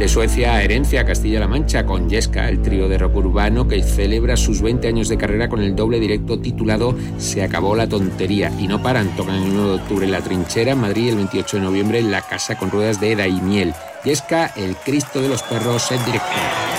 De Suecia a Herencia, Castilla-La Mancha, con Yesca, el trío de rock urbano que celebra sus 20 años de carrera con el doble directo titulado Se acabó la tontería. Y no paran, tocan el 1 de octubre en La Trinchera, en Madrid, el 28 de noviembre en la Casa con Ruedas de Daimiel. Yesca, el Cristo de los Perros en directo.